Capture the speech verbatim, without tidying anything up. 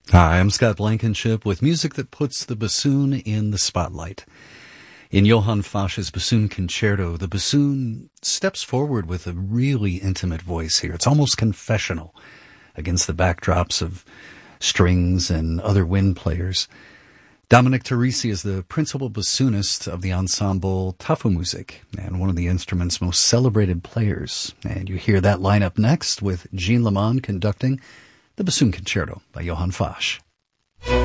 Hi, I'm Scott Blankenship with music that puts the bassoon in the spotlight. In Johann Fasch's Bassoon Concerto, the bassoon steps forward with a really intimate voice here. It's almost confessional against the backdrops of strings and other wind players. Dominic Teresi is the principal bassoonist of the ensemble Tafelmusik and one of the instrument's most celebrated players. And you hear that lineup next with Jean Lamond conducting the Bassoon Concerto by Johann Fasch.